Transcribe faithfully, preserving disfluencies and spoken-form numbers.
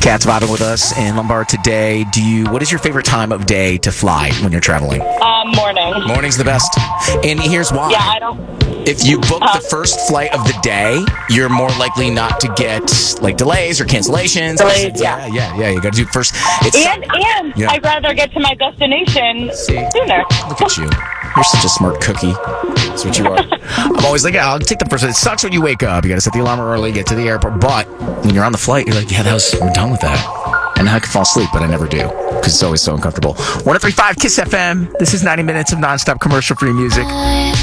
Kat's vibing with us in Lombard today. Do you? What is your favorite time of day to fly when you're traveling? Um, morning. Morning's the best. And here's why. Yeah, I don't. If you book Uh, the first flight of the day, you're more likely not to get like delays or cancellations. Delays, yeah. yeah, yeah, yeah. You got to do it first. It's And and Yeah. I'd rather get to my destination See? sooner. Look at you. You're such a smart cookie. That's what you are. I'm always like, yeah, I'll take the first. It sucks when you wake up. You got to set the alarm early, get to the airport. But when you're on the flight, you're like, yeah, that was, we're done with that. And now I can fall asleep, but I never do because it's always so uncomfortable. one oh three point five KISS F M. This is ninety minutes of nonstop commercial-free music.